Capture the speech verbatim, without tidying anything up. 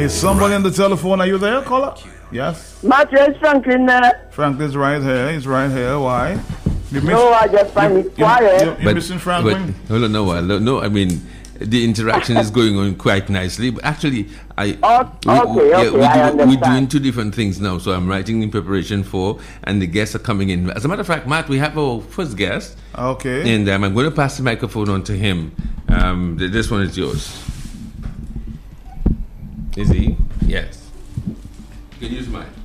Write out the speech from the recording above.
Is somebody on the telephone? Are you there, caller? Yes. Matthew, is Franklin there? Franklin's right here. He's right here. Why? You miss, no, I just find it quiet. You, you, you're missing Franklin? But, hold on, no, no, I mean, the interaction is going on quite nicely. But actually, I oh, we, okay, we, yeah, okay, we I do, understand. we're doing two different things now. So I'm writing in preparation for, and the guests are coming in. As a matter of fact, Matt, we have our first guest. Okay. And um, I'm going to pass the microphone on to him. Um, this one is yours. Is he? Yes. You can use mine.